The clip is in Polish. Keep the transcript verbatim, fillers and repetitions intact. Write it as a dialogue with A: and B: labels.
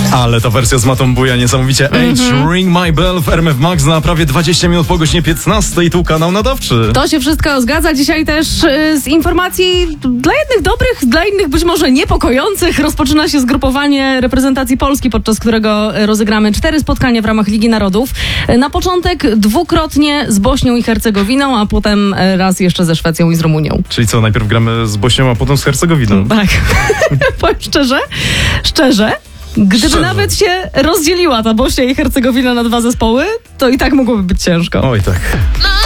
A: Ale ta wersja z Matą Buja niesamowicie.
B: Mhm.
A: Age, Ring My Bell w R M F Max na prawie dwadzieścia minut po godzinie piętnastej. Tu kanał nadawczy.
B: To się wszystko zgadza. Dzisiaj też y, z informacji dla jednych dobrych, dla innych być może niepokojących. Rozpoczyna się zgrupowanie reprezentacji Polski, podczas którego y, rozegramy cztery spotkania w ramach Ligi Narodów. Y, na początek dwukrotnie z Bośnią i Hercegowiną, a potem y, raz jeszcze ze Szwecją i z Rumunią.
A: Czyli co, najpierw gramy z Bośnią, a potem z Hercegowiną.
B: Tak. Powiem szczerze, szczerze, gdyby
A: Szczerze.
B: nawet się rozdzieliła ta Bośnia i Hercegowina na dwa zespoły, to i tak mogłoby być ciężko.
A: Oj tak.